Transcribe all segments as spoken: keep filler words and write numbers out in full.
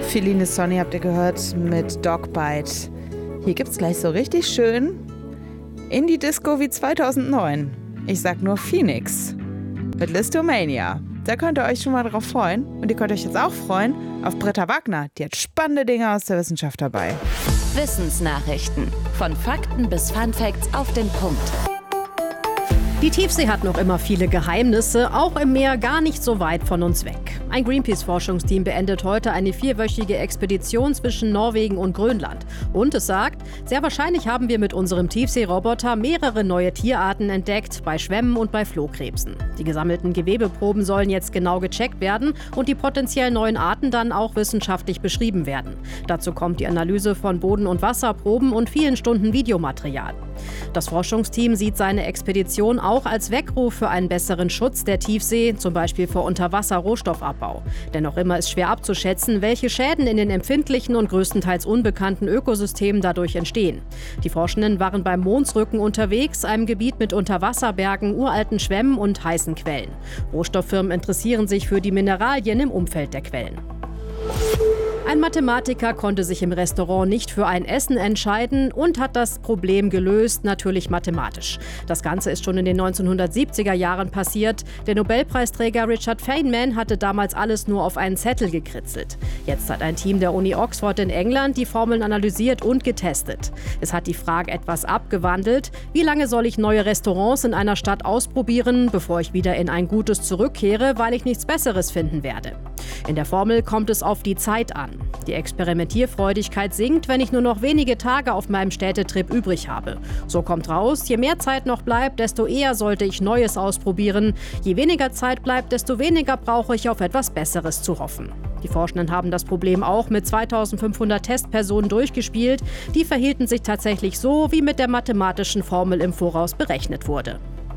Feline Sonny habt ihr gehört mit Dogbite. Hier gibt's gleich so richtig schön Indie-Disco wie zweitausendneun. Ich sag nur Phoenix mit Listomania. Da könnt ihr euch schon mal drauf freuen. Und ihr könnt euch jetzt auch freuen auf Britta Wagner. Die hat spannende Dinge aus der Wissenschaft dabei. Wissensnachrichten. Von Fakten bis Funfacts auf den Punkt. Die Tiefsee hat noch immer viele Geheimnisse, auch im Meer gar nicht so weit von uns weg. Ein Greenpeace-Forschungsteam beendet heute eine vierwöchige Expedition zwischen Norwegen und Grönland. Und es sagt, sehr wahrscheinlich haben wir mit unserem Tiefseeroboter mehrere neue Tierarten entdeckt, bei Schwämmen und bei Flohkrebsen. Die gesammelten Gewebeproben sollen jetzt genau gecheckt werden und die potenziell neuen Arten dann auch wissenschaftlich beschrieben werden. Dazu kommt die Analyse von Boden- und Wasserproben und vielen Stunden Videomaterial. Das Forschungsteam sieht seine Expedition auch als Weckruf für einen besseren Schutz der Tiefsee, zum Beispiel vor Unterwasser-Rohstoffabbau. Denn noch immer ist schwer abzuschätzen, welche Schäden in den empfindlichen und größtenteils unbekannten Ökosystemen dadurch entstehen. Die Forschenden waren beim Mondsrücken unterwegs, einem Gebiet mit Unterwasserbergen, uralten Schwämmen und heißen Quellen. Rohstofffirmen interessieren sich für die Mineralien im Umfeld der Quellen. Ein Mathematiker konnte sich im Restaurant nicht für ein Essen entscheiden und hat das Problem gelöst, natürlich mathematisch. Das Ganze ist schon in den neunzehnhundertsiebziger Jahren passiert. Der Nobelpreisträger Richard Feynman hatte damals alles nur auf einen Zettel gekritzelt. Jetzt hat ein Team der Uni Oxford in England die Formeln analysiert und getestet. Es hat die Frage etwas abgewandelt: Wie lange soll ich neue Restaurants in einer Stadt ausprobieren, bevor ich wieder in ein gutes zurückkehre, weil ich nichts Besseres finden werde? In der Formel kommt es auf die Zeit an. Die Experimentierfreudigkeit sinkt, wenn ich nur noch wenige Tage auf meinem Städtetrip übrig habe. So kommt raus, je mehr Zeit noch bleibt, desto eher sollte ich Neues ausprobieren. Je weniger Zeit bleibt, desto weniger brauche ich auf etwas Besseres zu hoffen. Die Forschenden haben das Problem auch mit zweitausendfünfhundert Testpersonen durchgespielt. Die verhielten sich tatsächlich so, wie mit der mathematischen Formel im Voraus berechnet wurde.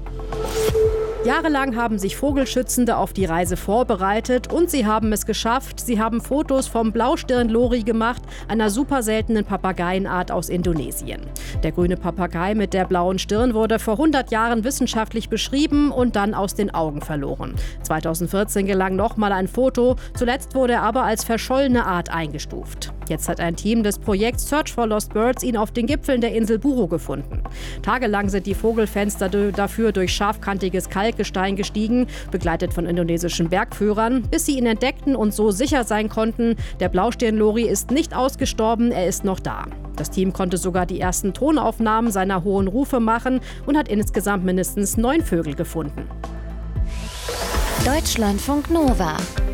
Jahrelang haben sich Vogelschützende auf die Reise vorbereitet und sie haben es geschafft. Sie haben Fotos vom Blaustirnlori gemacht, einer super seltenen Papageienart aus Indonesien. Der grüne Papagei mit der blauen Stirn wurde vor hundert Jahren wissenschaftlich beschrieben und dann aus den Augen verloren. zweitausendvierzehn gelang nochmal ein Foto, zuletzt wurde er aber als verschollene Art eingestuft. Jetzt hat ein Team des Projekts Search for Lost Birds ihn auf den Gipfeln der Insel Buru gefunden. Tagelang sind die Vogelfans dafür durch scharfkantiges Kalkgestein gestiegen, begleitet von indonesischen Bergführern, bis sie ihn entdeckten und so sicher sein konnten, der Blaustirnlori ist nicht ausgestorben, er ist noch da. Das Team konnte sogar die ersten Tonaufnahmen seiner hohen Rufe machen und hat insgesamt mindestens neun Vögel gefunden. Deutschlandfunk Nova